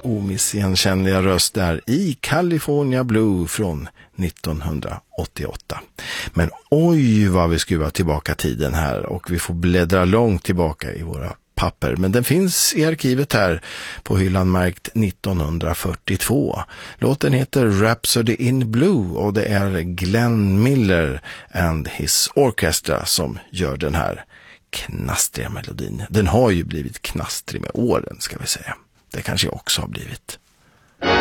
omissigenkännliga röst där i California Blue från 1988. Men oj vad vi skruvar tillbaka tiden här och vi får bläddra långt tillbaka i våra papper. Men den finns i arkivet här på hyllan märkt 1942. Låten heter Rhapsody in Blue och det är Glenn Miller and his orchestra som gör den här knastriga melodin. Den har ju blivit knastrig med åren ska vi säga. Det kanske jag också har blivit.